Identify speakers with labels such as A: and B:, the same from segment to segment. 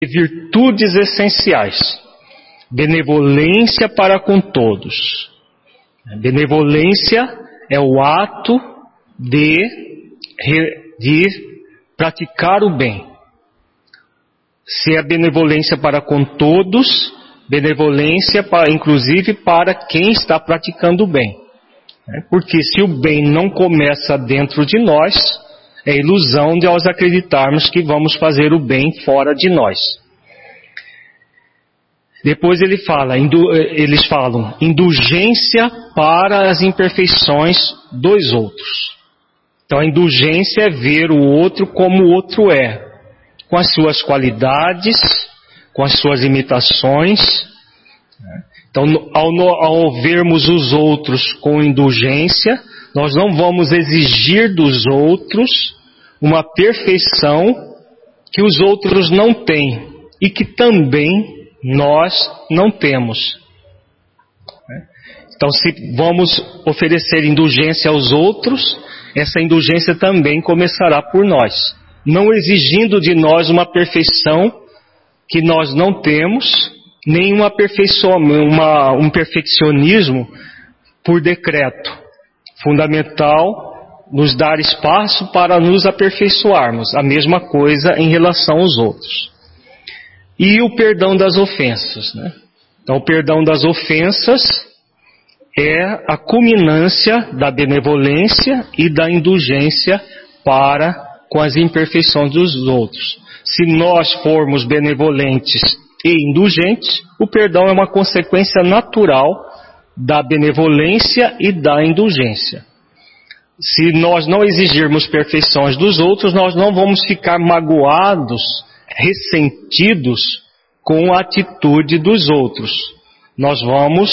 A: virtudes essenciais. Benevolência para com todos. Benevolência é o ato de praticar o bem. Se é benevolência para com todos, benevolência inclusive para quem está praticando o bem. Porque se o bem não começa dentro de nós, é ilusão de nós acreditarmos que vamos fazer o bem fora de nós. Depois eles falam indulgência para as imperfeições dos outros. Então a indulgência é ver o outro como o outro é, com as suas qualidades, com as suas imitações. Então ao vermos os outros com indulgência, nós não vamos exigir dos outros uma perfeição que os outros não têm e que também nós não temos. Então, se vamos oferecer indulgência aos outros, essa indulgência também começará por nós, não exigindo de nós uma perfeição que nós não temos, nem um perfeccionismo por decreto. Fundamental nos dar espaço para nos aperfeiçoarmos. A mesma coisa em relação aos outros. E o perdão das ofensas, né? Então, o perdão das ofensas é a culminância da benevolência e da indulgência para com as imperfeições dos outros. Se nós formos benevolentes e indulgentes, o perdão é uma consequência natural da benevolência e da indulgência. Se nós não exigirmos perfeições dos outros, nós não vamos ficar magoados, ressentidos com a atitude dos outros. Nós vamos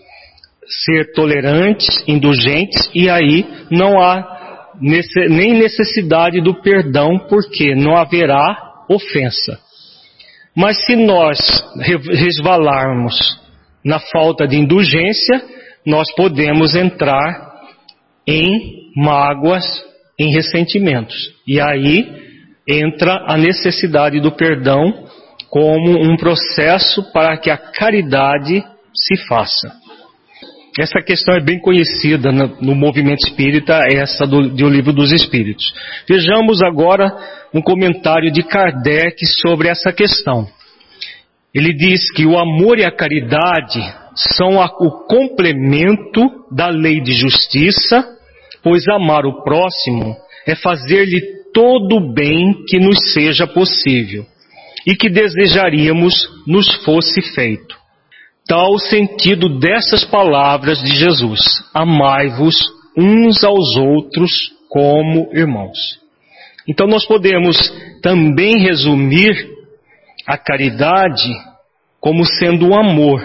A: ser tolerantes, indulgentes, e aí não há nem necessidade do perdão, porque não haverá ofensa. Mas se nós resvalarmos na falta de indulgência, nós podemos entrar em mágoas, em ressentimentos. E aí entra a necessidade do perdão como um processo para que a caridade se faça. Essa questão é bem conhecida no movimento espírita, essa do Livro dos Espíritos. Vejamos agora um comentário de Kardec sobre essa questão. Ele diz que o amor e a caridade são o complemento da lei de justiça, pois amar o próximo é fazer-lhe todo o bem que nos seja possível e que desejaríamos nos fosse feito. Tal o sentido dessas palavras de Jesus: amai-vos uns aos outros como irmãos. Então nós podemos também resumir a caridade como sendo o amor.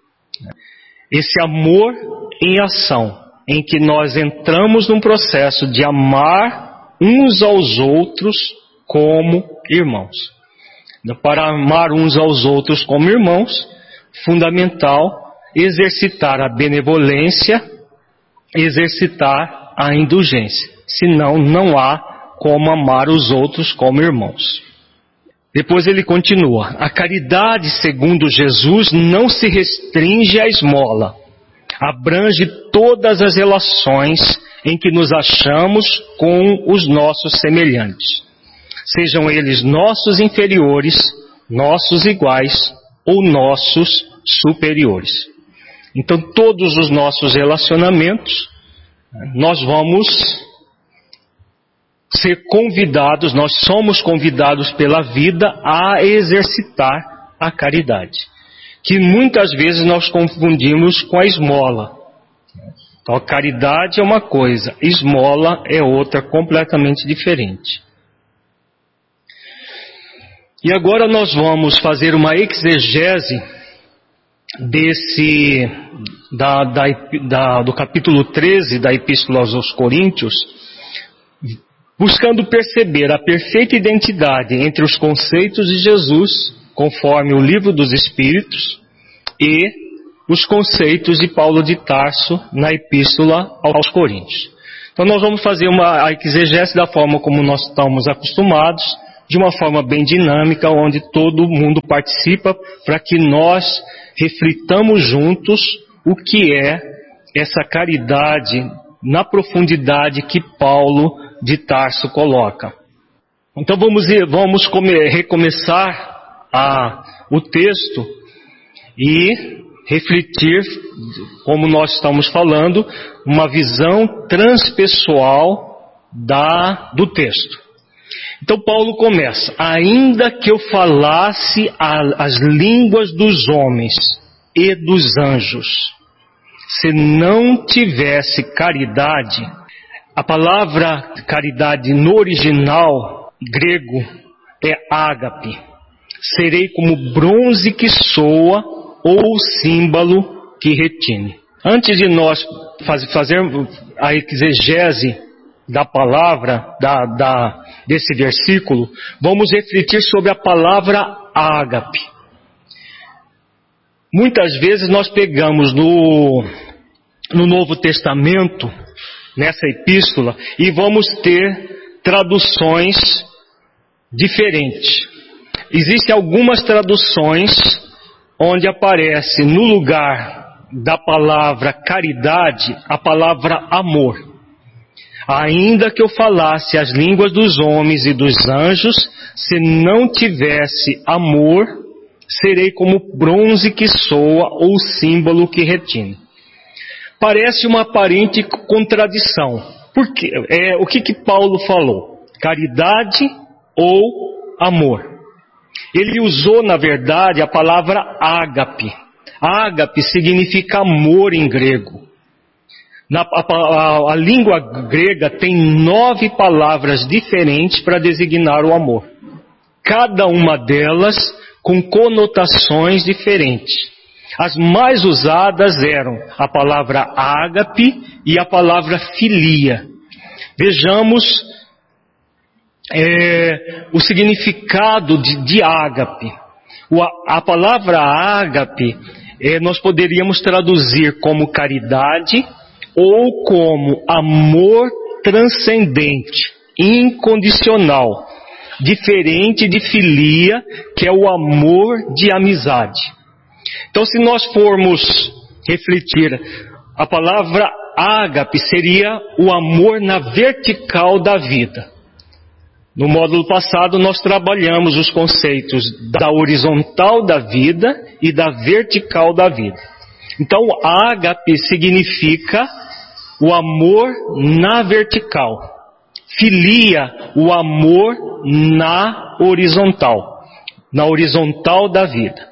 A: Esse amor em ação, em que nós entramos num processo de amar uns aos outros como irmãos. Para amar uns aos outros como irmãos, fundamental exercitar a benevolência, exercitar a indulgência. Senão, não há como amar os outros como irmãos. Depois ele continua: a caridade, segundo Jesus, não se restringe à esmola. Abrange todas as relações em que nos achamos com os nossos semelhantes. Sejam eles nossos inferiores, nossos iguais ou nossos superiores. Então, todos os nossos relacionamentos, nós vamos ser convidados, nós somos convidados pela vida a exercitar a caridade, que muitas vezes nós confundimos com a esmola. Então, a caridade é uma coisa, esmola é outra, completamente diferente. E agora nós vamos fazer uma exegese do capítulo 13 da Epístola aos Coríntios, buscando perceber a perfeita identidade entre os conceitos de Jesus, conforme o Livro dos Espíritos, e os conceitos de Paulo de Tarso na Epístola aos Coríntios. Então nós vamos fazer uma exegese da forma como nós estamos acostumados, de uma forma bem dinâmica, onde todo mundo participa, para que nós reflitamos juntos o que é essa caridade na profundidade que Paulo de Tarso coloca. Então vamos recomeçar o texto e refletir, como nós estamos falando, uma visão transpessoal do texto. Então Paulo começa: ainda que eu falasse as línguas dos homens e dos anjos, se não tivesse caridade. A palavra caridade no original grego é ágape. Serei como bronze que soa ou símbolo que retine. Antes de nós fazermos a exegese da palavra, desse versículo, vamos refletir sobre a palavra ágape. Muitas vezes nós pegamos no Novo Testamento, nessa epístola, e vamos ter traduções diferentes. Existem algumas traduções onde aparece no lugar da palavra caridade a palavra amor. Ainda que eu falasse as línguas dos homens e dos anjos, se não tivesse amor, serei como bronze que soa ou símbolo que retine. Parece uma aparente contradição. Porque, o que Paulo falou? Caridade ou amor? Ele usou, na verdade, a palavra ágape. Ágape significa amor em grego. A língua grega tem 9 palavras diferentes para designar o amor. Cada uma delas com conotações diferentes. As mais usadas eram a palavra ágape e a palavra filia. Vejamos o significado de ágape. A palavra ágape nós poderíamos traduzir como caridade ou como amor transcendente, incondicional, diferente de filia, que é o amor de amizade. Então, se nós formos refletir, a palavra ágape seria o amor na vertical da vida. No módulo passado, nós trabalhamos os conceitos da horizontal da vida e da vertical da vida. Então, ágape significa o amor na vertical. Filia, o amor na horizontal da vida.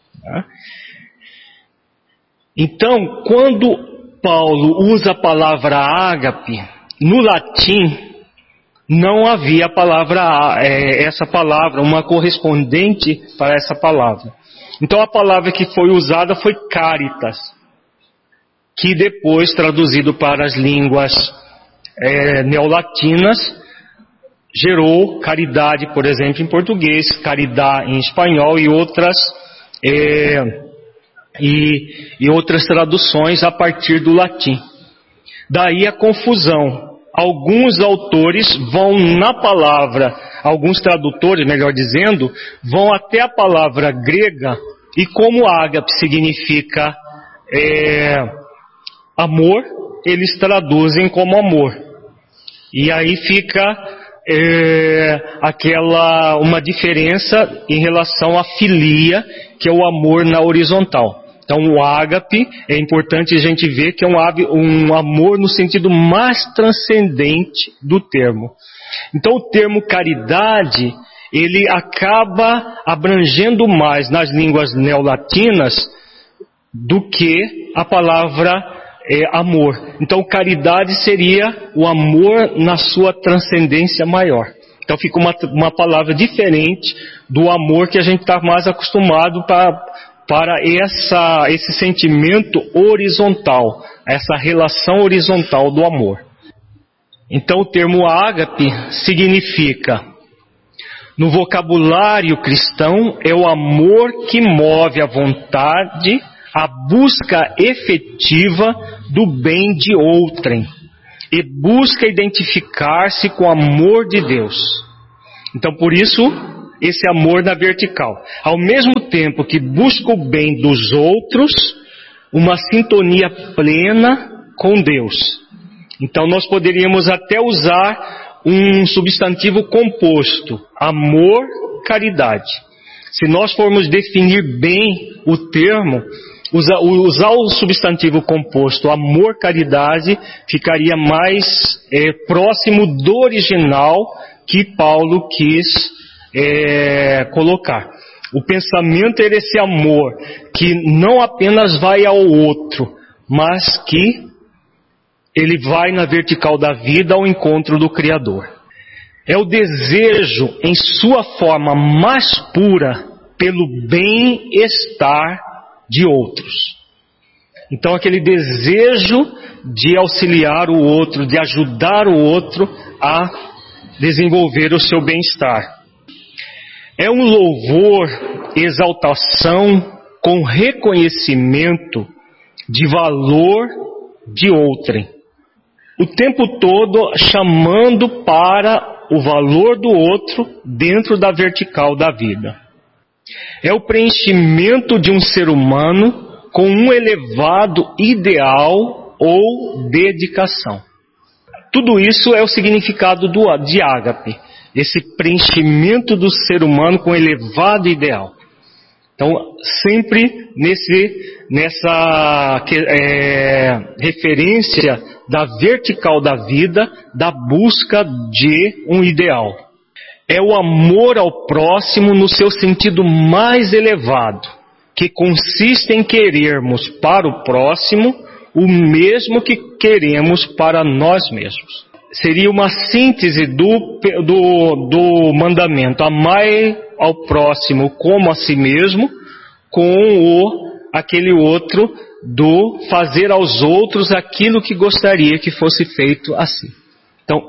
A: Então, quando Paulo usa a palavra ágape, no latim não havia essa palavra, uma correspondente para essa palavra. Então a palavra que foi usada foi caritas, que depois, traduzido para as línguas neolatinas, gerou caridade, por exemplo, em português, caridade em espanhol e outras traduções a partir do latim. Daí a confusão. Alguns autores vão na palavra, alguns tradutores, melhor dizendo, vão até a palavra grega, e como ágape significa amor, eles traduzem como amor. E aí fica uma diferença em relação à filia, que é o amor na horizontal. Então o ágape, é importante a gente ver que é um amor no sentido mais transcendente do termo. Então o termo caridade, ele acaba abrangendo mais nas línguas neolatinas do que a palavra amor. Então caridade seria o amor na sua transcendência maior. Então fica uma palavra diferente do amor que a gente está mais acostumado para esse sentimento horizontal, essa relação horizontal do amor. Então o termo ágape significa, no vocabulário cristão, é o amor que move a vontade, a busca efetiva do bem de outrem, e busca identificar-se com o amor de Deus. Então, por isso, esse amor na vertical. Ao mesmo tempo que busca o bem dos outros, uma sintonia plena com Deus. Então, nós poderíamos até usar um substantivo composto, amor, caridade. Se nós formos definir bem o termo, usar o substantivo composto, amor, caridade, ficaria mais próximo do original que Paulo quis colocar. O pensamento era esse amor que não apenas vai ao outro, mas que ele vai na vertical da vida ao encontro do Criador. É o desejo em sua forma mais pura pelo bem-estar de outros. Então aquele desejo de auxiliar o outro, de ajudar o outro a desenvolver o seu bem-estar. É um louvor, exaltação com reconhecimento de valor de outrem. O tempo todo chamando para o valor do outro dentro da vertical da vida. É o preenchimento de um ser humano com um elevado ideal ou dedicação. Tudo isso é o significado de ágape, esse preenchimento do ser humano com elevado ideal. Então, sempre nessa referência da vertical da vida, da busca de um ideal. É o amor ao próximo no seu sentido mais elevado, que consiste em querermos para o próximo o mesmo que queremos para nós mesmos. Seria uma síntese do mandamento, amai ao próximo como a si mesmo, com aquele outro do fazer aos outros aquilo que gostaria que fosse feito assim. Então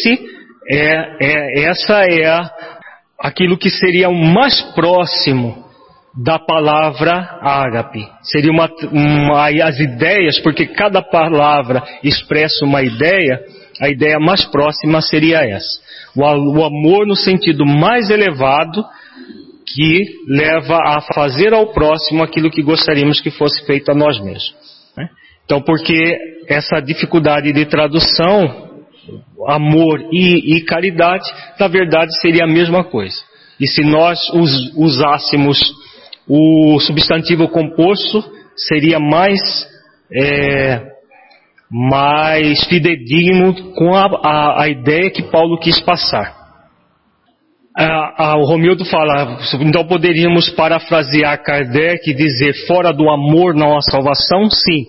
A: essa é aquilo que seria o mais próximo da palavra ágape. Seria as ideias, porque cada palavra expressa uma ideia, a ideia mais próxima seria essa. O amor no sentido mais elevado, que leva a fazer ao próximo aquilo que gostaríamos que fosse feito a nós mesmos. Então, porque essa dificuldade de tradução, amor e caridade, na verdade seria a mesma coisa. E se nós usássemos o substantivo composto, seria mais fidedigno com a ideia que Paulo quis passar. O Romildo fala, então poderíamos parafrasear Kardec e dizer, fora do amor não há salvação? Sim.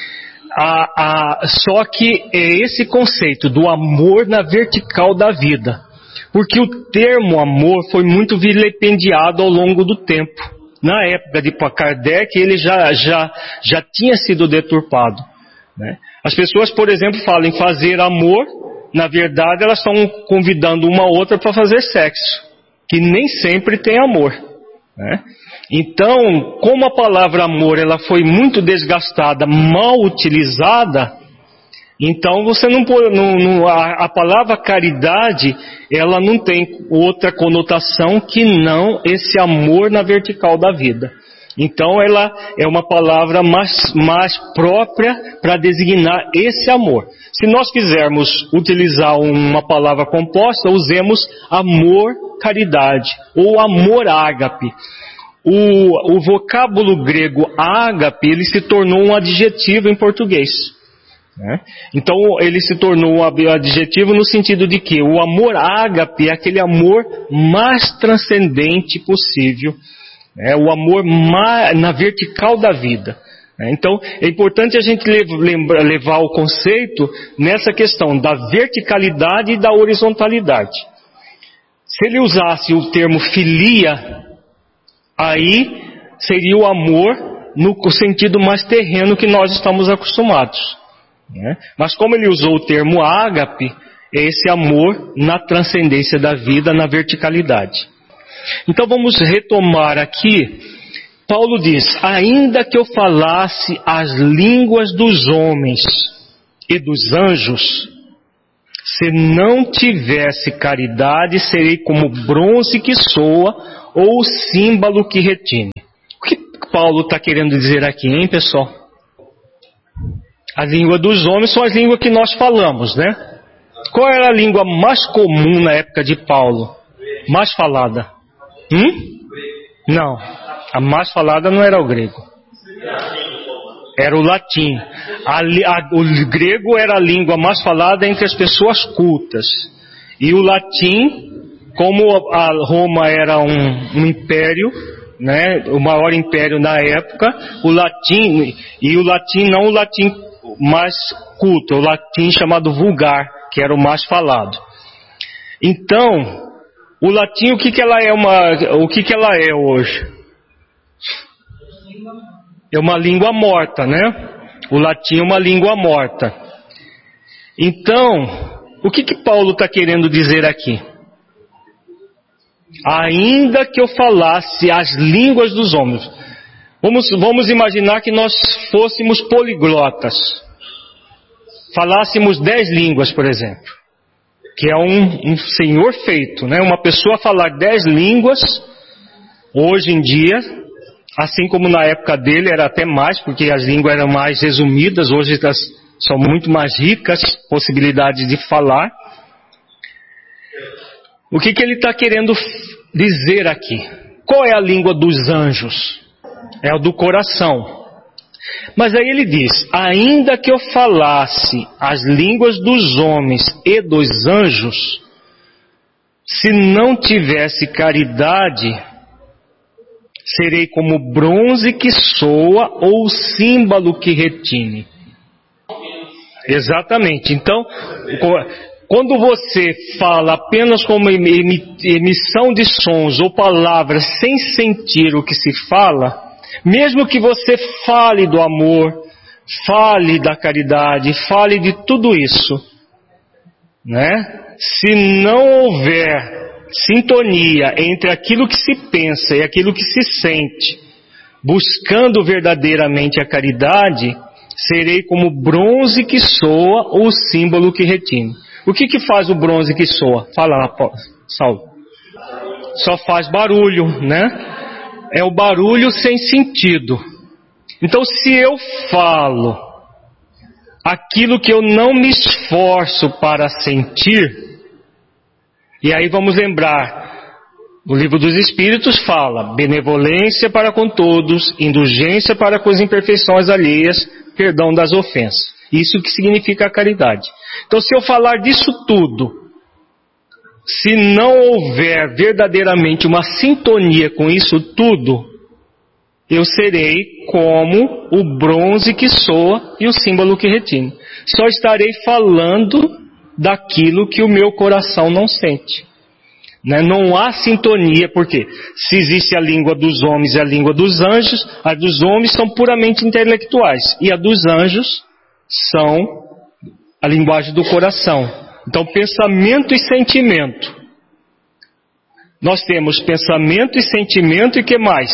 A: Só que é esse conceito do amor na vertical da vida. Porque o termo amor foi muito vilipendiado ao longo do tempo. Na época de Kardec, ele já tinha sido deturpado, né? As pessoas, por exemplo, falam em fazer amor, na verdade elas estão convidando uma outra para fazer sexo, que nem sempre tem amor, né? Então, como a palavra amor ela foi muito desgastada, mal utilizada, então você a palavra caridade ela não tem outra conotação que não esse amor na vertical da vida. Então ela é uma palavra mais própria para designar esse amor. Se nós quisermos utilizar uma palavra composta, usemos amor, caridade ou amor ágape. O vocábulo grego ágape, ele se tornou um adjetivo em português, né? Então ele se tornou um adjetivo no sentido de que o amor ágape é aquele amor mais transcendente possível. É o amor na vertical da vida. Então, é importante a gente levar o conceito nessa questão da verticalidade e da horizontalidade. Se ele usasse o termo filia, aí seria o amor no sentido mais terreno que nós estamos acostumados. Mas como ele usou o termo ágape, é esse amor na transcendência da vida, na verticalidade. Então vamos retomar aqui. Paulo diz, ainda que eu falasse as línguas dos homens e dos anjos, Se não tivesse caridade, serei como bronze que soa ou símbolo que retine. O que Paulo está querendo dizer aqui, hein, pessoal? A língua dos homens são as línguas que nós falamos, né? Qual era a língua mais comum na época de Paulo? Mais falada? Não. A mais falada não era o grego. Era o latim. O grego era a língua mais falada entre as pessoas cultas. E o latim, como a Roma era um império, né, o maior império na época, o latim não o latim mais culto, o latim chamado vulgar, que era o mais falado. Então, o latim, o que ela é hoje? É uma língua morta, né? O latim é uma língua morta. Então, o que Paulo está querendo dizer aqui? Ainda que eu falasse as línguas dos homens. Vamos imaginar que nós fôssemos poliglotas. Falássemos 10 línguas, por exemplo. Que é um senhor feito, né? Uma pessoa falar 10 línguas, hoje em dia, assim como na época dele era até mais, porque as línguas eram mais resumidas, hoje são muito mais ricas possibilidades de falar. O que ele está querendo dizer aqui? Qual é a língua dos anjos? É a do coração. Mas aí ele diz, ainda que eu falasse as línguas dos homens e dos anjos, se não tivesse caridade, serei como bronze que soa ou símbolo que retine. Exatamente. Então, quando você fala apenas como emissão de sons ou palavras sem sentir o que se fala, mesmo que você fale do amor, fale da caridade, fale de tudo isso, né? Se não houver sintonia entre aquilo que se pensa e aquilo que se sente, buscando verdadeiramente a caridade, serei como bronze que soa ou símbolo que retine. O que faz o bronze que soa? Fala lá, Saulo. Só faz barulho, né? É o barulho sem sentido. Então, se eu falo aquilo que eu não me esforço para sentir, e aí vamos lembrar, o Livro dos Espíritos fala, benevolência para com todos, indulgência para com as imperfeições alheias, perdão das ofensas. Isso que significa a caridade. Então, se eu falar disso tudo, se não houver verdadeiramente uma sintonia com isso tudo, eu serei como o bronze que soa e o símbolo que retine. Só estarei falando daquilo que o meu coração não sente. Né? Não há sintonia, porque se existe a língua dos homens e a língua dos anjos, a dos homens são puramente intelectuais, e a dos anjos são a linguagem do coração. Então, pensamento e sentimento. Nós temos pensamento e sentimento e que mais?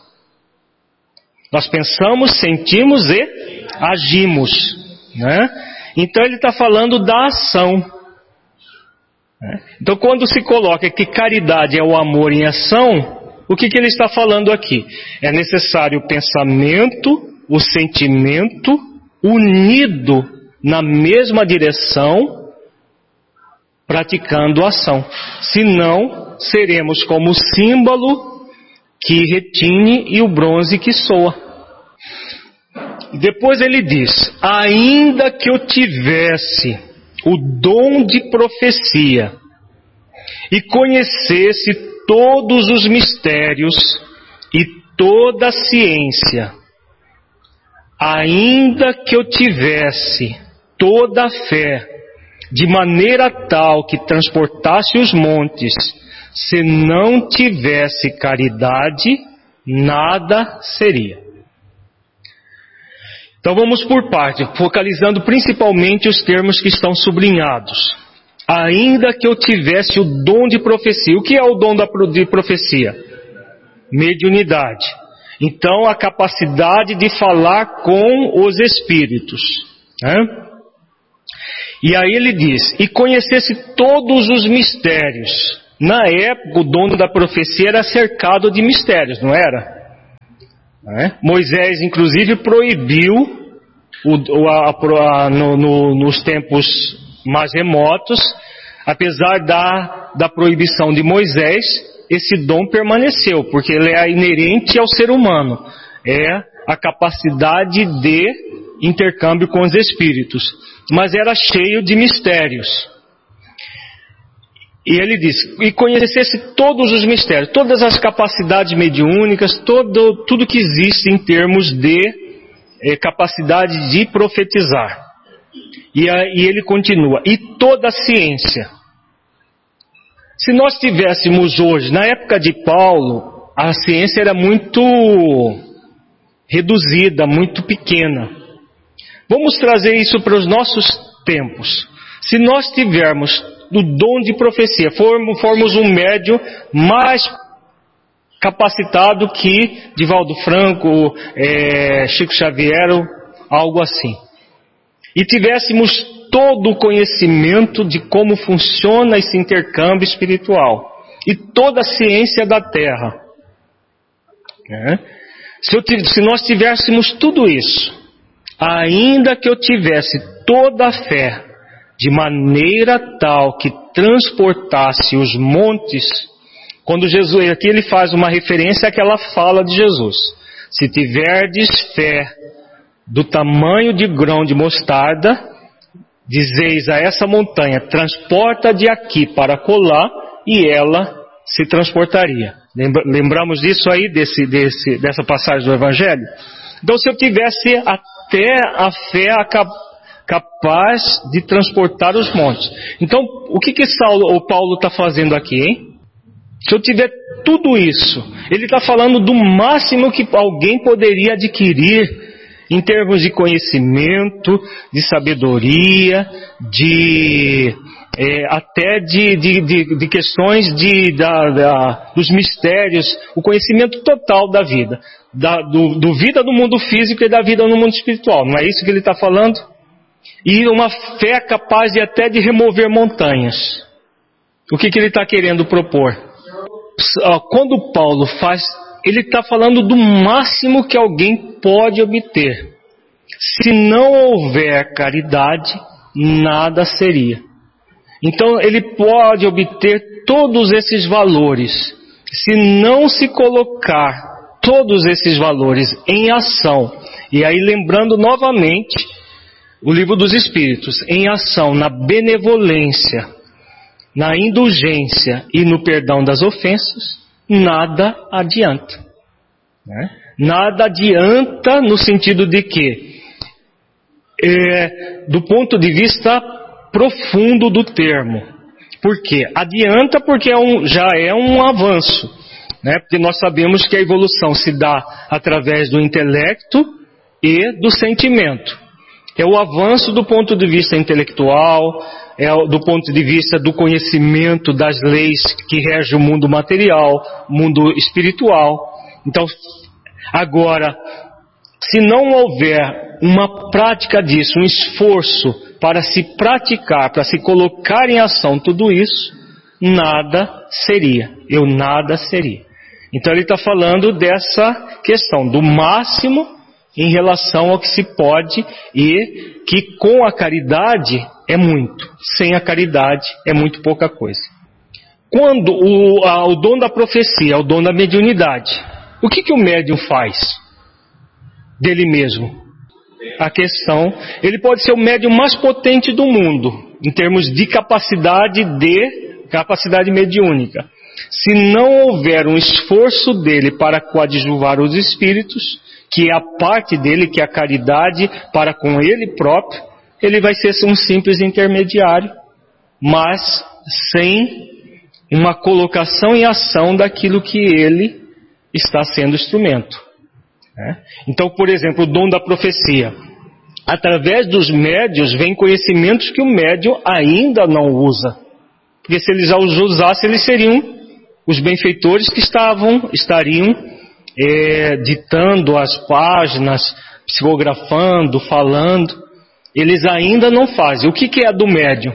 A: Nós pensamos, sentimos e agimos. Né? Então, ele está falando da ação. Então, quando se coloca que caridade é o amor em ação, o que ele está falando aqui? É necessário o pensamento, o sentimento, unido na mesma direção, praticando a ação. Senão, seremos como o símbolo que retine e o bronze que soa. Depois ele diz, ainda que eu tivesse o dom de profecia e conhecesse todos os mistérios e toda a ciência, ainda que eu tivesse toda a fé, de maneira tal que transportasse os montes, se não tivesse caridade, nada seria. Então vamos por parte, focalizando principalmente os termos que estão sublinhados. Ainda que eu tivesse o dom de profecia. O que é o dom de profecia? Mediunidade. Então a capacidade de falar com os espíritos. Né? E aí ele diz, e conhecesse todos os mistérios. Na época, o dono da profecia era cercado de mistérios, não era? Moisés, inclusive, proibiu, nos tempos mais remotos, apesar da proibição de Moisés, esse dom permaneceu, porque ele é inerente ao ser humano. É a capacidade de intercâmbio com os espíritos. Mas era cheio de mistérios. E ele diz, e conhecesse todos os mistérios, todas as capacidades mediúnicas, tudo que existe em termos de capacidade de profetizar. E ele continua, e toda a ciência. Se nós tivéssemos hoje, na época de Paulo, a ciência era muito reduzida, muito pequena. Vamos trazer isso para os nossos tempos. Se nós tivermos o dom de profecia, formos um médium mais capacitado que Divaldo Franco, Chico Xavier, algo assim. E tivéssemos todo o conhecimento de como funciona esse intercâmbio espiritual. E toda a ciência da Terra. Se nós tivéssemos tudo isso, ainda que eu tivesse toda a fé, de maneira tal que transportasse os montes, quando Jesus, aqui ele faz uma referência àquela fala de Jesus, se tiverdes fé do tamanho de grão de mostarda, dizeis a essa montanha, transporta de aqui para colar, e ela se transportaria. Lembramos disso aí, dessa passagem do Evangelho? Então, se eu tivesse até a fé capaz de transportar os montes. Então, o que o Paulo está fazendo aqui, hein? Se eu tiver tudo isso, ele está falando do máximo que alguém poderia adquirir em termos de conhecimento, de sabedoria, até de questões dos mistérios, o conhecimento total da vida, vida do mundo físico e da vida no mundo espiritual. Não é isso que ele está falando? E uma fé capaz até de remover montanhas. O que ele está querendo propor? Quando Paulo faz, ele está falando do máximo que alguém pode obter. Se não houver caridade, nada seria. Então ele pode obter todos esses valores. Se não se colocar todos esses valores em ação, e aí lembrando novamente o Livro dos Espíritos, em ação na benevolência, na indulgência e no perdão das ofensas, nada adianta. Nada adianta no sentido de que, do ponto de vista profundo do termo. Por quê? Adianta porque já é um avanço. Porque nós sabemos que a evolução se dá através do intelecto e do sentimento. É o avanço do ponto de vista intelectual, do ponto de vista do conhecimento das leis que regem o mundo material, mundo espiritual. Então, agora, se não houver uma prática disso, um esforço para se praticar, para se colocar em ação tudo isso, nada seria. Nada seria. Então ele está falando dessa questão, do máximo em relação ao que se pode, e que com a caridade é muito, sem a caridade é muito pouca coisa. Quando o dom da profecia, o dom da mediunidade, o que o médium faz dele mesmo? A questão, ele pode ser o médium mais potente do mundo, em termos de capacidade mediúnica. Se não houver um esforço dele para coadjuvar os espíritos, que é a parte dele, que é a caridade para com ele próprio, ele vai ser um simples intermediário, mas sem uma colocação em ação daquilo que ele está sendo instrumento. Então, por exemplo, o dom da profecia. Através dos médiuns vem conhecimentos que o médium ainda não usa. Porque se eles já os usassem, eles seriam os benfeitores que estariam ditando as páginas, psicografando, falando. Eles ainda não fazem. O que é a do médium?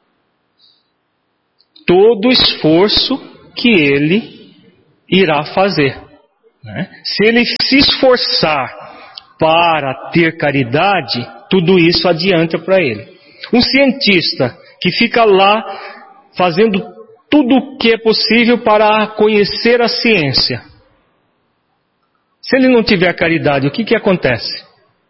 A: Todo o esforço que ele irá fazer. Se ele se esforçar para ter caridade, tudo isso adianta para ele. Um cientista que fica lá fazendo tudo o que é possível para conhecer a ciência, se ele não tiver caridade, o que acontece?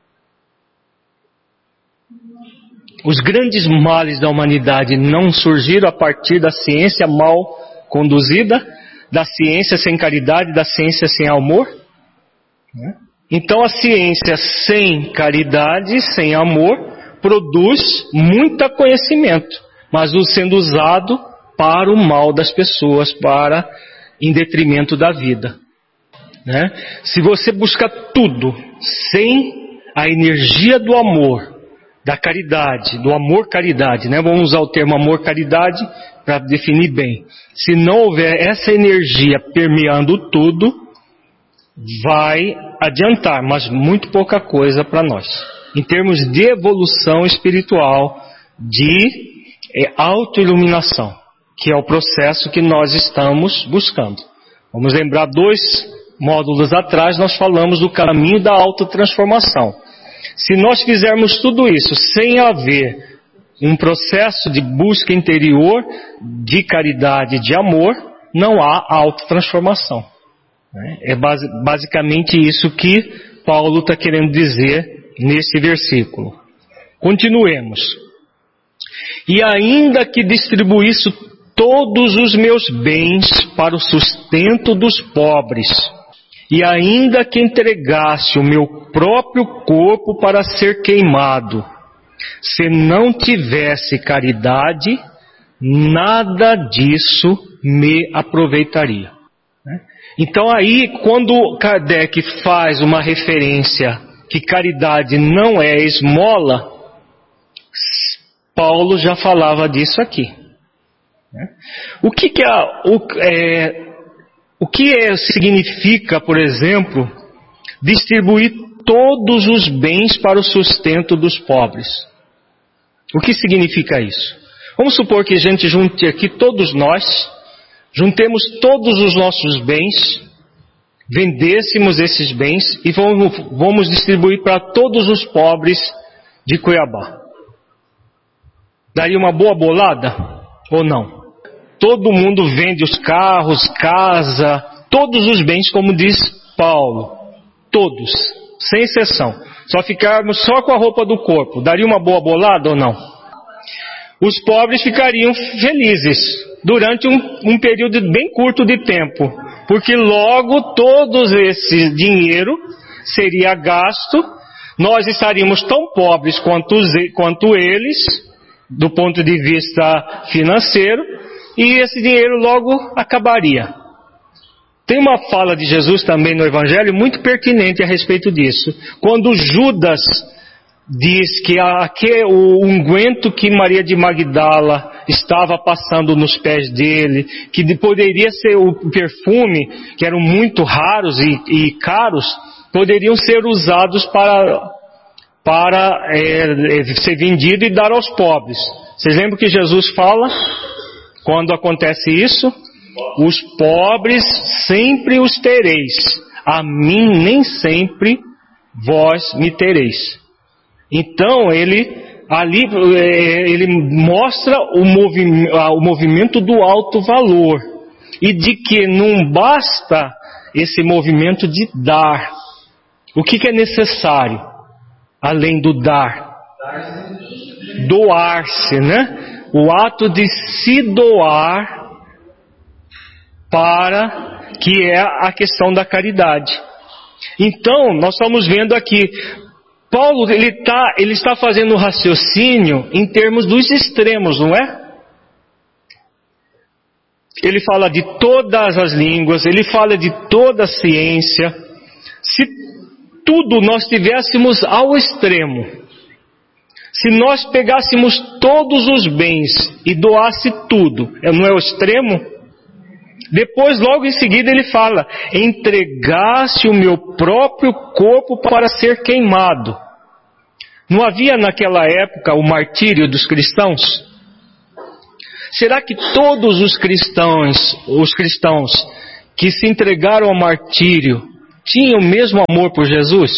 A: Os grandes males da humanidade não surgiram a partir da ciência mal conduzida, da ciência sem caridade, da ciência sem amor? Então a ciência sem caridade, sem amor, produz muito conhecimento, mas sendo usado para o mal das pessoas, em detrimento da vida. Se você busca tudo sem a energia do amor, da caridade, do amor-caridade, vamos usar o termo amor-caridade para definir bem. Se não houver essa energia permeando tudo, vai adiantar, mas muito pouca coisa para nós. Em termos de evolução espiritual, de autoiluminação, que é o processo que nós estamos buscando. Vamos lembrar 2 módulos atrás, nós falamos do caminho da autotransformação. Se nós fizermos tudo isso sem haver um processo de busca interior, de caridade, de amor, não há autotransformação. É basicamente isso que Paulo está querendo dizer nesse versículo. Continuemos. E ainda que distribuísse todos os meus bens para o sustento dos pobres, e ainda que entregasse o meu próprio corpo para ser queimado, se não tivesse caridade, nada disso me aproveitaria. Então aí, quando Kardec faz uma referência que caridade não é esmola, Paulo já falava disso aqui. O que significa, por exemplo, distribuir todos os bens para o sustento dos pobres? O que significa isso? Vamos supor que a gente junte aqui todos nós, juntemos todos os nossos bens, vendêssemos esses bens e vamos distribuir para todos os pobres de Cuiabá. Daria uma boa bolada ou não? Todo mundo vende os carros, casa, todos os bens, como diz Paulo. Todos, sem exceção. Só ficarmos só com a roupa do corpo. Daria uma boa bolada ou não? Os pobres ficariam felizes durante um período bem curto de tempo. Porque logo todo esse dinheiro seria gasto. Nós estaríamos tão pobres quanto eles, do ponto de vista financeiro. E esse dinheiro logo acabaria. Tem uma fala de Jesus também no Evangelho muito pertinente a respeito disso. Quando Judas diz que o unguento que Maria de Magdala estava passando nos pés dele, que poderia ser o perfume, que eram muito raros e caros, poderiam ser usados para ser vendido e dar aos pobres. Vocês lembram que Jesus fala? Quando acontece isso, os pobres sempre os tereis, a mim nem sempre vós me tereis. Então ele mostra o movimento do alto valor e de que não basta esse movimento de dar. O que é necessário além do dar? Doar-se, O ato de se doar que é a questão da caridade. Então, nós estamos vendo aqui, Paulo ele está fazendo o raciocínio em termos dos extremos, não é? Ele fala de todas as línguas, ele fala de toda a ciência. Se tudo nós tivéssemos ao extremo, se nós pegássemos todos os bens e doasse tudo, não é o extremo? Depois, logo em seguida, ele fala, entregasse o meu próprio corpo para ser queimado. Não havia naquela época o martírio dos cristãos? Será que todos os cristãos que se entregaram ao martírio tinham o mesmo amor por Jesus?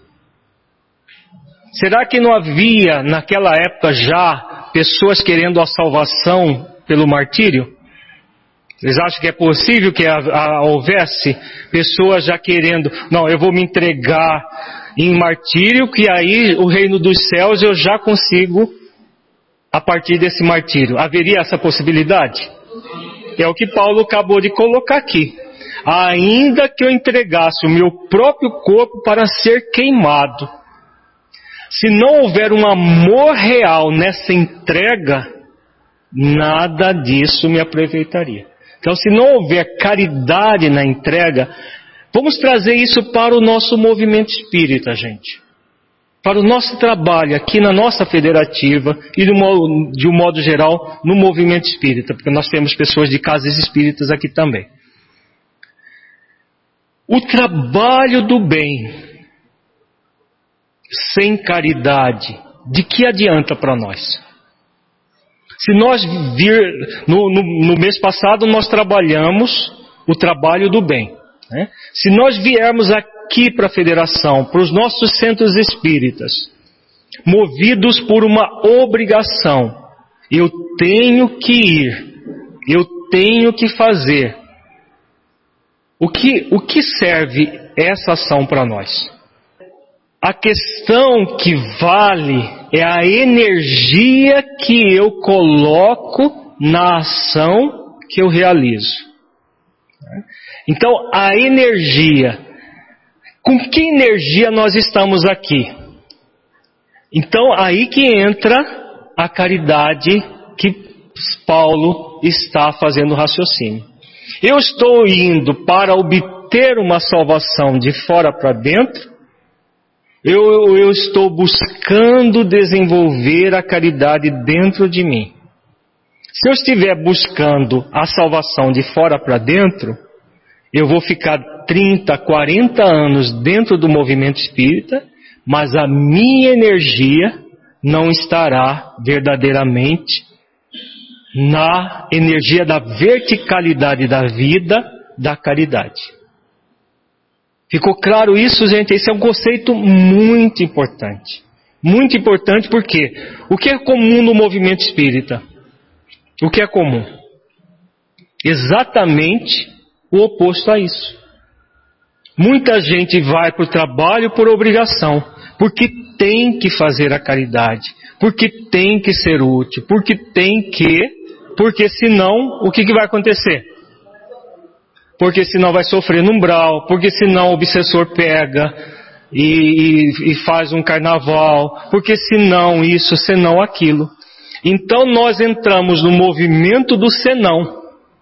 A: Será que não havia naquela época já pessoas querendo a salvação pelo martírio? Vocês acham que é possível que houvesse pessoas já querendo, não, eu vou me entregar em martírio, que aí o reino dos céus eu já consigo a partir desse martírio? Haveria essa possibilidade? É o que Paulo acabou de colocar aqui. Ainda que eu entregasse o meu próprio corpo para ser queimado, se não houver um amor real nessa entrega, nada disso me aproveitaria. Então, se não houver caridade na entrega, vamos trazer isso para o nosso movimento espírita, gente. Para o nosso trabalho aqui na nossa federativa e de um modo geral no movimento espírita, porque nós temos pessoas de casas espíritas aqui também. O trabalho do bem sem caridade, de que adianta para nós? Se nós no mês passado nós trabalhamos o trabalho do bem, né? Se nós viermos aqui para a federação, para os nossos centros espíritas, movidos por uma obrigação, eu tenho que ir, eu tenho que fazer, o que serve essa ação para nós? A questão que vale é a energia que eu coloco na ação que eu realizo. Então, a energia. Com que energia nós estamos aqui? Então, aí que entra a caridade que Paulo está fazendo raciocínio. Eu estou indo para obter uma salvação de fora para dentro. Eu estou buscando desenvolver a caridade dentro de mim. Se eu estiver buscando a salvação de fora para dentro, eu vou ficar 30, 40 anos dentro do movimento espírita, mas a minha energia não estará verdadeiramente na energia da verticalidade da vida, da caridade. Ficou claro isso, gente? Esse é um conceito muito importante. Muito importante porque o que é comum no movimento espírita? O que é comum? Exatamente o oposto a isso. Muita gente vai para o trabalho por obrigação, porque tem que fazer a caridade, porque tem que ser útil, porque senão o que vai acontecer? Porque senão vai sofrer no umbral, porque senão o obsessor pega e faz um carnaval, porque senão isso, senão aquilo. Então nós entramos no movimento do senão.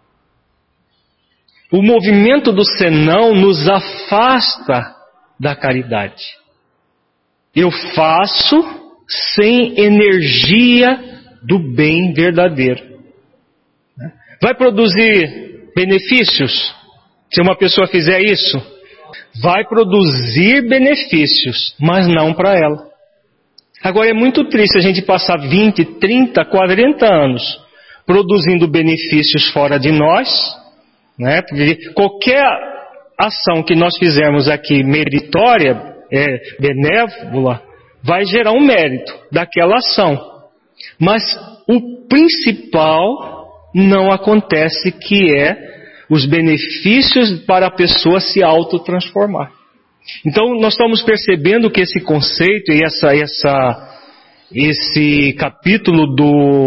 A: O movimento do senão nos afasta da caridade. Eu faço sem energia do bem verdadeiro. Vai produzir benefícios? Se uma pessoa fizer isso, vai produzir benefícios, mas não para ela. Agora é muito triste a gente passar 20, 30, 40 anos produzindo benefícios fora de nós, né? Porque qualquer ação que nós fizermos aqui meritória, benévola, vai gerar um mérito daquela ação. Mas o principal não acontece, que é os benefícios para a pessoa se autotransformar. Então nós estamos percebendo que esse conceito e esse capítulo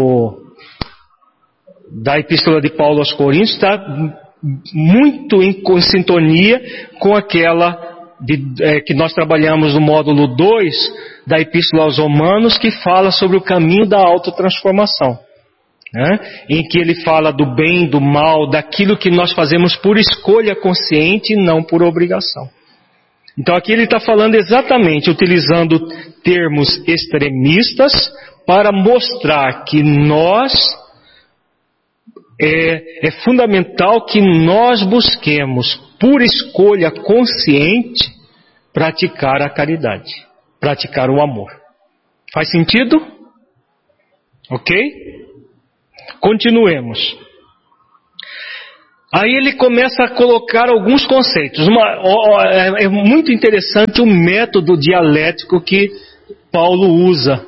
A: da Epístola de Paulo aos Coríntios está muito em sintonia com aquela que nós trabalhamos no módulo 2 da Epístola aos Romanos, que fala sobre o caminho da autotransformação. Em que ele fala do bem, do mal, daquilo que nós fazemos por escolha consciente e não por obrigação. Então aqui ele está falando exatamente, utilizando termos extremistas para mostrar que é fundamental que nós busquemos, por escolha consciente, praticar a caridade, praticar o amor. Faz sentido? Ok? Continuemos. Aí ele começa a colocar alguns conceitos. É muito interessante o método dialético que Paulo usa.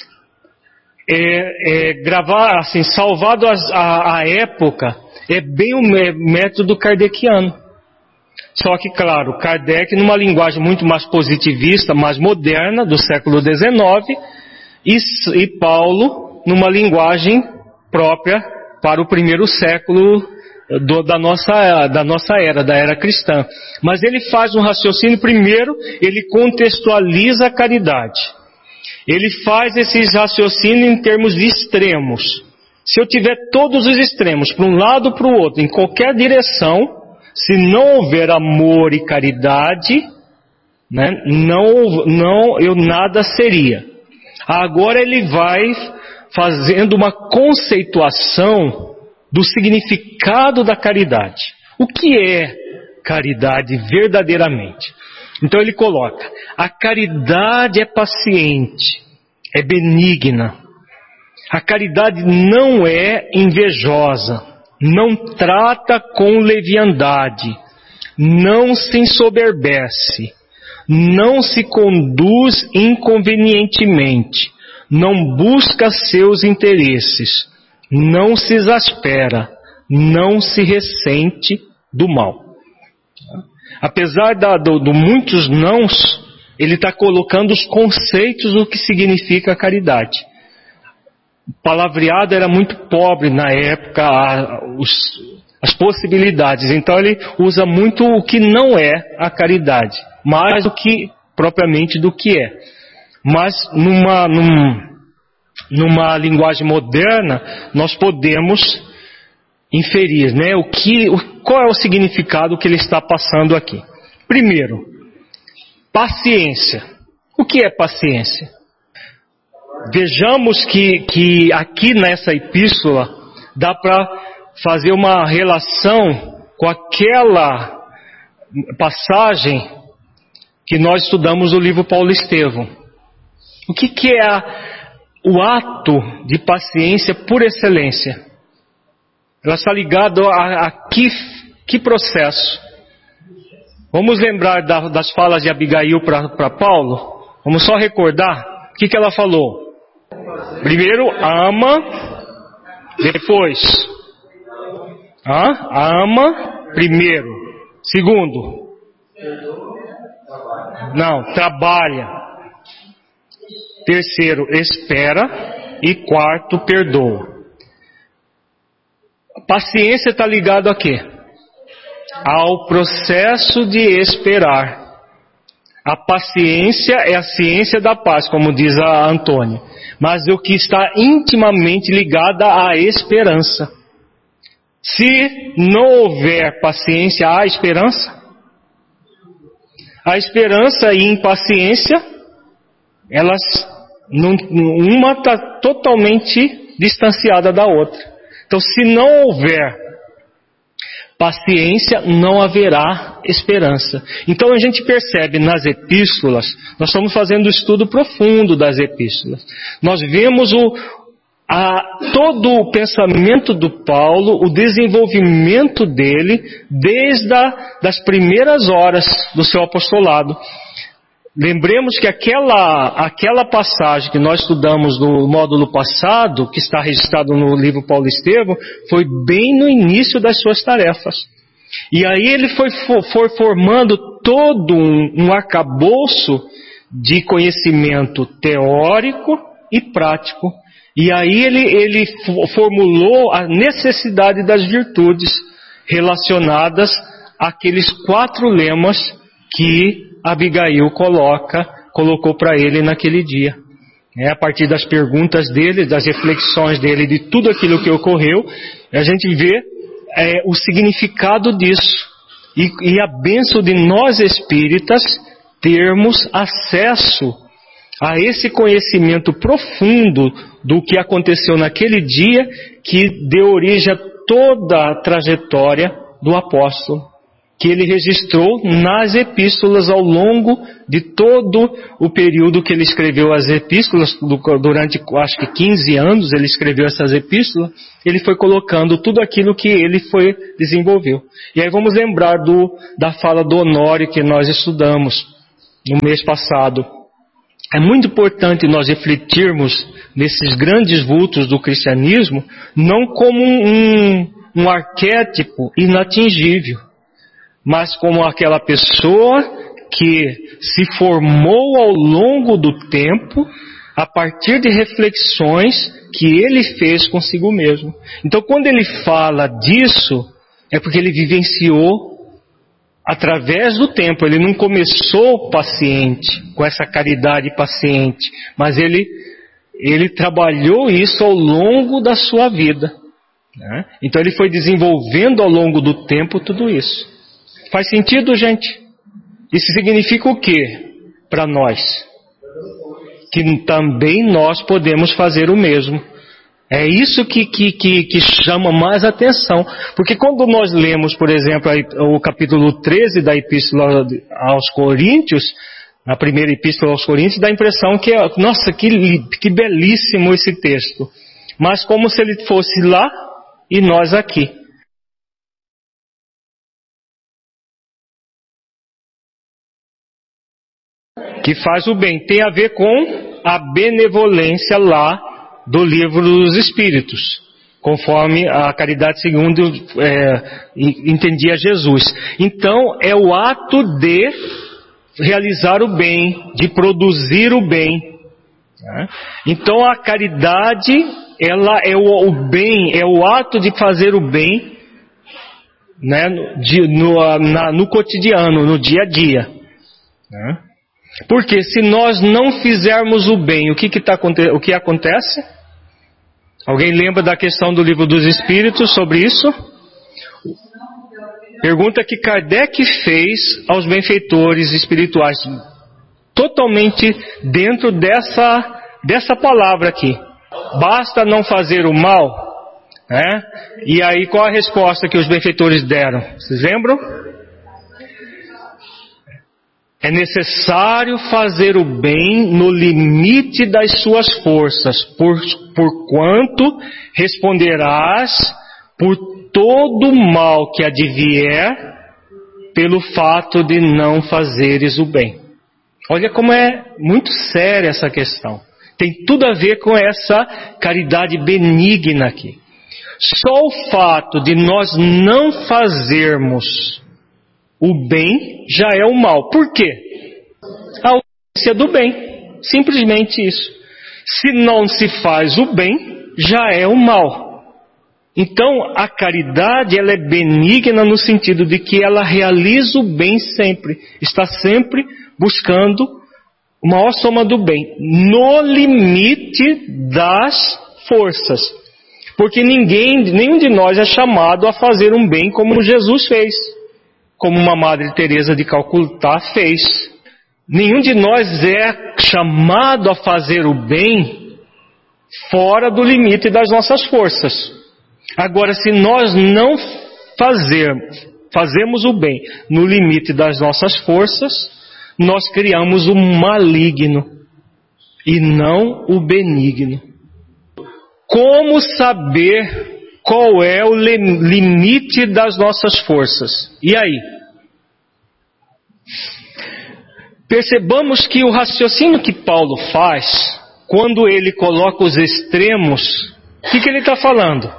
A: Gravar, assim, salvado a época, é bem o método kardeciano. Só que, claro, Kardec, numa linguagem muito mais positivista, mais moderna, do século XIX, e Paulo, numa linguagem própria para o primeiro século da nossa era, da era cristã. Mas ele faz um raciocínio, primeiro, ele contextualiza a caridade. Ele faz esses raciocínios em termos de extremos. Se eu tiver todos os extremos, para um lado ou para o outro, em qualquer direção, se não houver amor e caridade, né, eu nada seria. Agora ele vai fazendo uma conceituação do significado da caridade. O que é caridade verdadeiramente? Então ele coloca: a caridade é paciente, é benigna. A caridade não é invejosa, não trata com leviandade, não se ensoberbece, não se conduz inconvenientemente, não busca seus interesses, não se exaspera, não se ressente do mal. Apesar de muitos nãos, ele está colocando os conceitos do que significa a caridade. O palavreado era muito pobre na época, as possibilidades. Então ele usa muito o que não é a caridade, mais do que propriamente do que é. Mas numa linguagem moderna, nós podemos inferir, né, qual é o significado que ele está passando aqui. Primeiro, paciência. O que é paciência? Vejamos que aqui nessa epístola dá para fazer uma relação com aquela passagem que nós estudamos no livro Paulo Estevão. O que é o ato de paciência por excelência? Ela está ligada a que processo? Vamos lembrar das falas de Abigail para Paulo? Vamos só recordar o que ela falou. Primeiro, ama, depois. Ama, primeiro. Segundo, trabalha. Terceiro, espera. E quarto, perdoa. Paciência está ligado a quê? Ao processo de esperar. A paciência é a ciência da paz, como diz a Antônia. Mas o que está intimamente ligado à esperança. Se não houver paciência, há esperança? A esperança e impaciência, uma está totalmente distanciada da outra. Então, se não houver paciência, não haverá esperança. Então a gente percebe nas epístolas, nós estamos fazendo um estudo profundo das epístolas. Nós vemos todo o pensamento do Paulo, o desenvolvimento dele, desde das primeiras horas do seu apostolado. Lembremos que aquela passagem que nós estudamos no módulo passado, que está registrado no livro Paulo Estevão, foi bem no início das suas tarefas. E aí ele foi formando todo um arcabouço de conhecimento teórico e prático. E aí ele formulou a necessidade das virtudes relacionadas àqueles 4 lemas que Abigail colocou para ele naquele dia. A partir das perguntas dele, das reflexões dele, de tudo aquilo que ocorreu, a gente vê o significado disso. E a bênção de nós espíritas termos acesso a esse conhecimento profundo do que aconteceu naquele dia, que deu origem a toda a trajetória do apóstolo. que ele registrou nas epístolas ao longo de todo o período que ele escreveu as epístolas, durante acho que 15 anos ele escreveu essas epístolas, ele foi colocando tudo aquilo que ele desenvolveu. E aí vamos lembrar da fala do Honório que nós estudamos no mês passado. É muito importante nós refletirmos nesses grandes vultos do cristianismo, não como um arquétipo inatingível, mas como aquela pessoa que se formou ao longo do tempo, a partir de reflexões que ele fez consigo mesmo. Então, quando ele fala disso, é porque ele vivenciou através do tempo. Ele não começou paciente, com essa caridade paciente, mas ele trabalhou isso ao longo da sua vida, né? Então ele foi desenvolvendo ao longo do tempo tudo isso. Faz sentido, gente? Isso significa o quê para nós? Que também nós podemos fazer o mesmo. É isso que chama mais atenção. Porque quando nós lemos, por exemplo, o capítulo 13 da Epístola aos Coríntios, a primeira Epístola aos Coríntios, dá a impressão que, nossa, que belíssimo esse texto. Mas como se ele fosse lá e nós aqui. Que faz o bem. Tem a ver com a benevolência lá do livro dos Espíritos, conforme a caridade segundo entendia Jesus. Então, é o ato de realizar o bem, de produzir o bem. Então, a caridade, ela é o bem, é o ato de fazer o bem, né, no cotidiano, no dia a dia. Porque se nós não fizermos o bem, o que acontece? Alguém lembra da questão do livro dos Espíritos sobre isso? Pergunta que Kardec fez aos benfeitores espirituais, totalmente dentro dessa palavra aqui. Basta não fazer o mal, né? E aí qual a resposta que os benfeitores deram? Vocês lembram? É necessário fazer o bem no limite das suas forças, porquanto responderás por todo o mal que advier pelo fato de não fazeres o bem. Olha como é muito séria essa questão. Tem tudo a ver com essa caridade benigna aqui. Só o fato de nós não fazermos o bem já é o mal. Por quê? A ausência do bem. Simplesmente isso. Se não se faz o bem, já é o mal. Então, a caridade, ela é benigna no sentido de que ela realiza o bem sempre. Está sempre buscando a maior soma do bem. No limite das forças. Porque nenhum de nós é chamado a fazer um bem como Jesus fez. Como uma Madre Teresa de Calcutá fez. Nenhum de nós é chamado a fazer o bem fora do limite das nossas forças. Agora, se nós não fazemos o bem no limite das nossas forças, nós criamos o maligno e não o benigno. Como saber qual é o limite das nossas forças? E aí? Percebamos que o raciocínio que Paulo faz, quando ele coloca os extremos, o que ele está falando?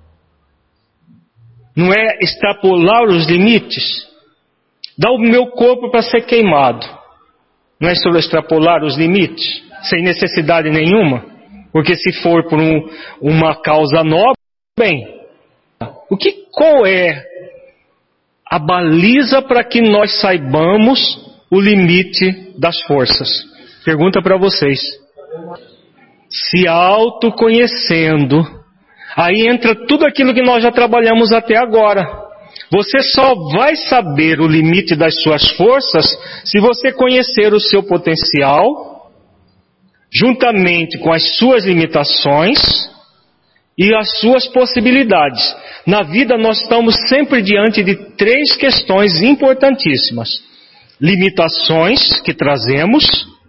A: Não é extrapolar os limites? Dá o meu corpo para ser queimado. Não é sobre extrapolar os limites? Sem necessidade nenhuma? Porque se for por uma causa nobre, bem, qual é a baliza para que nós saibamos o limite das forças? Pergunta para vocês. Se autoconhecendo, aí entra tudo aquilo que nós já trabalhamos até agora. Você só vai saber o limite das suas forças se você conhecer o seu potencial, juntamente com as suas limitações, e as suas possibilidades. Na vida nós estamos sempre diante de 3 questões importantíssimas: limitações que trazemos,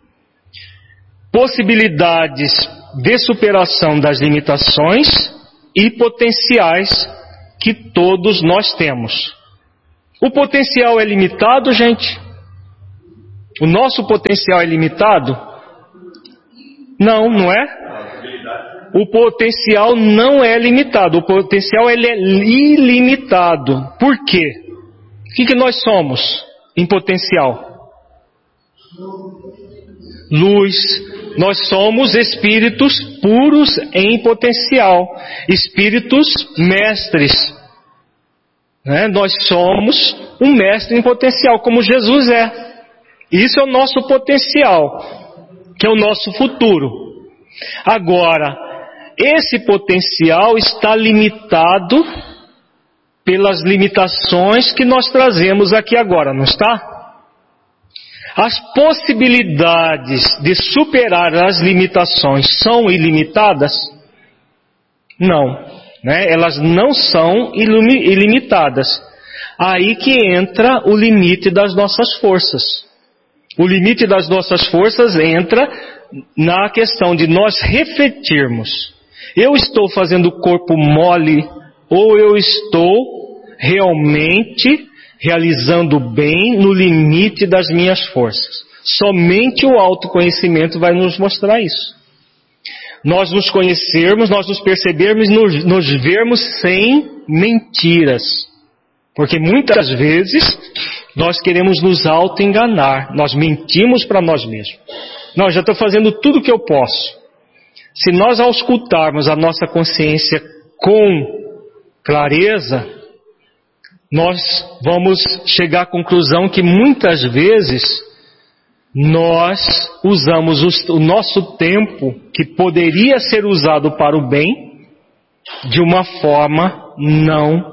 A: possibilidades de superação das limitações e potenciais que todos nós temos. O potencial é limitado, gente? O nosso potencial é limitado? Não, não é? O potencial não é limitado. O potencial ele é ilimitado. Por quê? O que nós somos em potencial? Luz. Nós somos espíritos puros em potencial. Espíritos mestres. Nós somos um mestre em potencial, como Jesus é. Isso é o nosso potencial, que é o nosso futuro. Agora, esse potencial está limitado pelas limitações que nós trazemos aqui agora, não está? As possibilidades de superar as limitações são ilimitadas? Não, elas não são ilimitadas. Aí que entra o limite das nossas forças. O limite das nossas forças entra na questão de nós refletirmos. Eu estou fazendo o corpo mole ou eu estou realmente realizando bem no limite das minhas forças? Somente o autoconhecimento vai nos mostrar isso. Nós nos conhecermos, nós nos percebermos, nos vermos sem mentiras. Porque muitas vezes nós queremos nos auto-enganar. Nós mentimos para nós mesmos. Não, já estou fazendo tudo o que eu posso. Se nós auscultarmos a nossa consciência com clareza, nós vamos chegar à conclusão que muitas vezes nós usamos o nosso tempo, que poderia ser usado para o bem, de uma forma não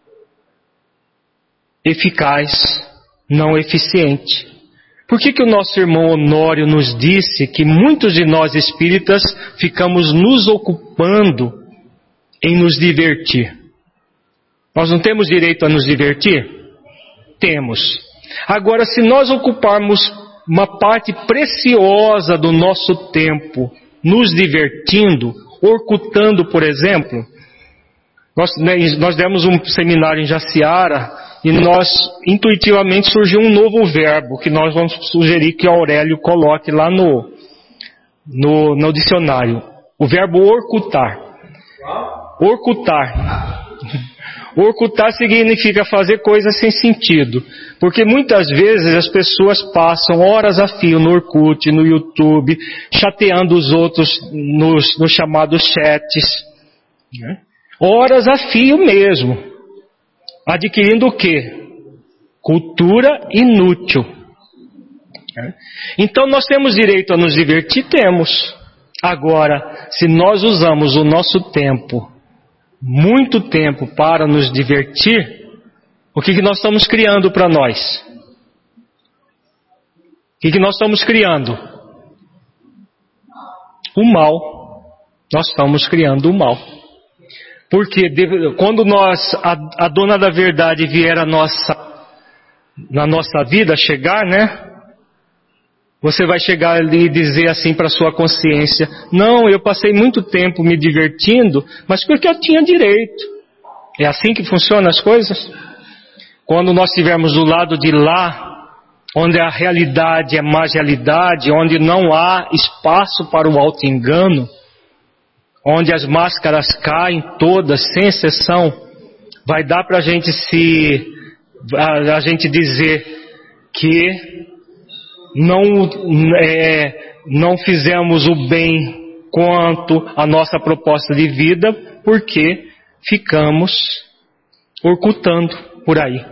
A: eficaz, não eficiente. Por que o nosso irmão Honório nos disse que muitos de nós espíritas ficamos nos ocupando em nos divertir? Nós não temos direito a nos divertir? Temos. Agora, se nós ocuparmos uma parte preciosa do nosso tempo nos divertindo, orcutando, por exemplo, nós demos um seminário em Jaciara e nós, intuitivamente, surgiu um novo verbo que nós vamos sugerir que o Aurélio coloque lá no dicionário. O verbo orcutar. Orcutar. Orcutar significa fazer coisas sem sentido. Porque muitas vezes as pessoas passam horas a fio no Orkut, no YouTube, chateando os outros nos chamados chats. Horas a fio mesmo. Adquirindo o quê? Cultura inútil. Então nós temos direito a nos divertir? Temos. Agora, se nós usamos o nosso tempo, muito tempo, para nos divertir, o que nós estamos criando para nós? O que nós estamos criando? O mal. Nós estamos criando o mal. Porque quando a dona da verdade vier na nossa vida, chegar, você vai chegar ali e dizer assim para a sua consciência: não, eu passei muito tempo me divertindo, mas porque eu tinha direito. É assim que funcionam as coisas? Quando nós estivermos do lado de lá, onde a realidade é mais realidade, onde não há espaço para o auto-engano, onde as máscaras caem todas, sem exceção, vai dar para a gente dizer que não fizemos o bem quanto a nossa proposta de vida, porque ficamos orcutando por aí.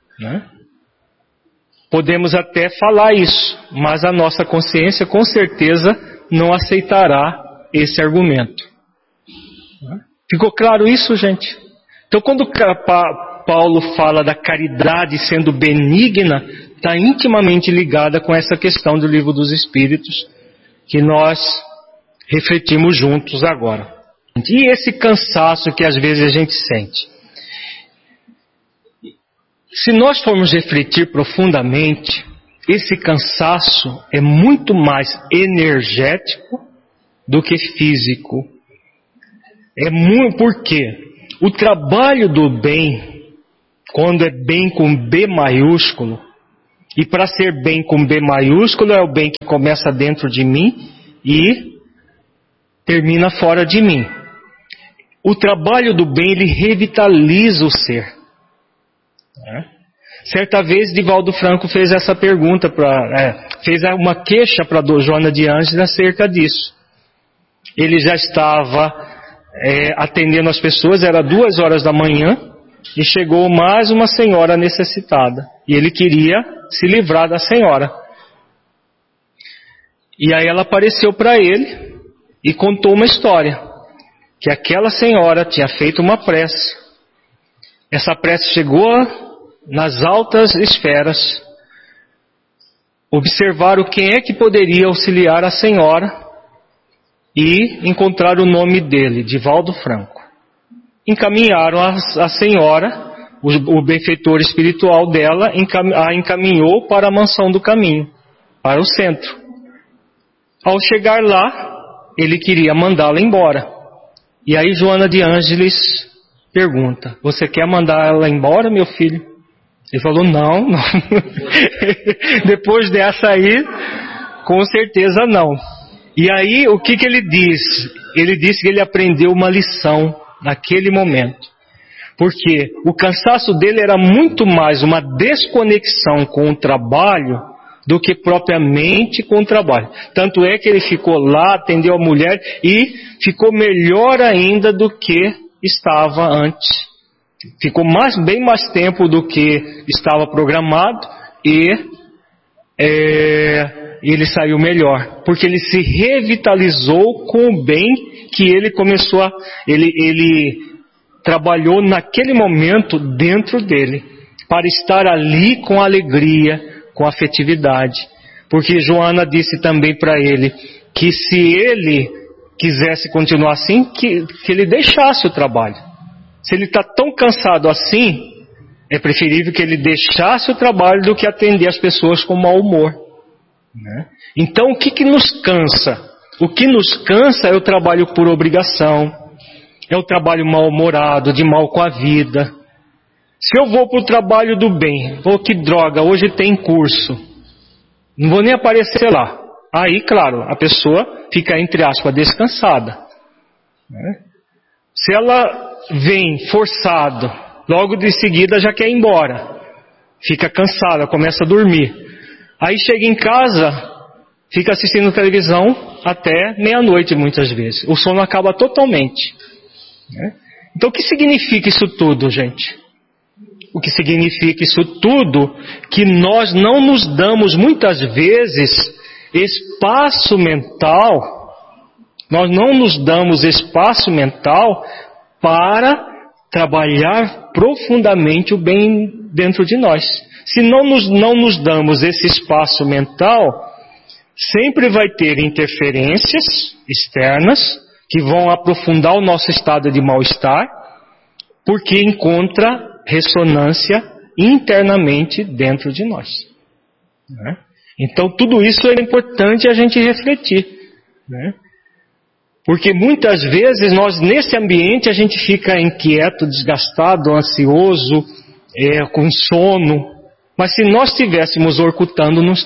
A: Podemos até falar isso, mas a nossa consciência com certeza não aceitará esse argumento. Ficou claro isso, gente? Então, quando Paulo fala da caridade sendo benigna, está intimamente ligada com essa questão do Livro dos Espíritos, que nós refletimos juntos agora. E esse cansaço que às vezes a gente sente? Se nós formos refletir profundamente, esse cansaço é muito mais energético do que físico. Por quê? O trabalho do bem, quando é bem com B maiúsculo, e para ser bem com B maiúsculo é o bem que começa dentro de mim e termina fora de mim. O trabalho do bem, ele revitaliza o ser. Certa vez, Divaldo Franco fez essa pergunta, fez uma queixa para Joana de Ângeles acerca disso. Ele já estava atendendo as pessoas, era 2h da manhã, e chegou mais uma senhora necessitada. E ele queria se livrar da senhora. E aí ela apareceu para ele e contou uma história. Que aquela senhora tinha feito uma prece. Essa prece chegou nas altas esferas. Observaram quem é que poderia auxiliar a senhora e encontraram o nome dele, Divaldo Franco. Encaminharam a senhora, o benfeitor espiritual dela a encaminhou para a Mansão do Caminho, para o centro. Ao chegar lá, ele queria mandá-la embora. E aí Joana de Ângeles pergunta: você quer mandar ela embora, meu filho? Ele falou: não. Depois dessa aí, com certeza não. E aí, o que ele diz? Ele disse que ele aprendeu uma lição naquele momento. Porque o cansaço dele era muito mais uma desconexão com o trabalho do que propriamente com o trabalho. Tanto é que ele ficou lá, atendeu a mulher e ficou melhor ainda do que estava antes. Ficou bem mais tempo do que estava programado e ele saiu melhor. Porque ele se revitalizou com o bem que ele começou ele trabalhou naquele momento dentro dele. Para estar ali com alegria, com afetividade. Porque Joana disse também para ele que se ele quisesse continuar assim, que ele deixasse o trabalho. Se ele está tão cansado assim, é preferível que ele deixasse o trabalho do que atender as pessoas com mau humor. Né? Então, o que nos cansa? O que nos cansa é o trabalho por obrigação, é o trabalho mal-humorado, de mal com a vida. Se eu vou para o trabalho do bem, que droga, hoje tem curso, não vou nem aparecer lá. Aí, claro, a pessoa fica, entre aspas, descansada. Né? Se ela vem forçado, logo de seguida já quer ir embora. Fica cansada, começa a dormir. Aí chega em casa, fica assistindo televisão até meia-noite muitas vezes. O sono acaba totalmente. Né? Então o que significa isso tudo, gente? O que significa isso tudo? Que nós não nos damos muitas vezes espaço mental. Nós não nos damos espaço mental para trabalhar profundamente o bem dentro de nós. Se não nos damos esse espaço mental, sempre vai ter interferências externas que vão aprofundar o nosso estado de mal-estar, porque encontra ressonância internamente dentro de nós. Né? Então tudo isso é importante a gente refletir. Né? Porque muitas vezes nós nesse ambiente a gente fica inquieto, desgastado, ansioso, com sono. Mas se nós estivéssemos orcutando, não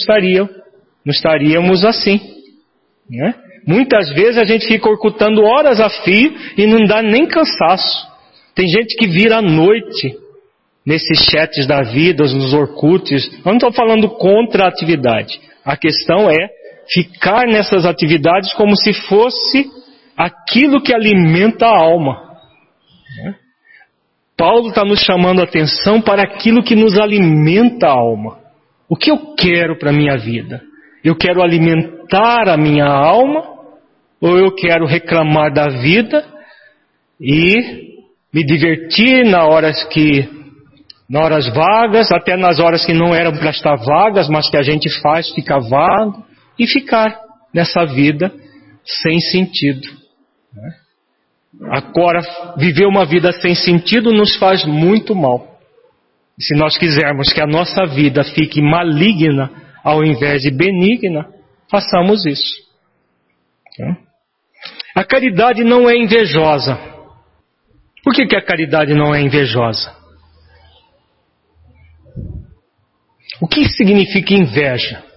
A: estaríamos assim. Né? Muitas vezes a gente fica orcutando horas a fio e não dá nem cansaço. Tem gente que vira à noite nesses chats da vida, nos orcuts. Eu não estou falando contra a atividade. A questão é ficar nessas atividades como se fosse aquilo que alimenta a alma. Paulo está nos chamando a atenção para aquilo que nos alimenta a alma. O que eu quero para a minha vida? Eu quero alimentar a minha alma ou eu quero reclamar da vida e me divertir nas horas vagas, até nas horas que não eram para estar vagas, mas que a gente faz, fica vago, e ficar nessa vida sem sentido. Né? Agora, viver uma vida sem sentido nos faz muito mal. Se nós quisermos que a nossa vida fique maligna ao invés de benigna, façamos isso. A caridade não é invejosa. Por que a caridade não é invejosa? O que significa inveja?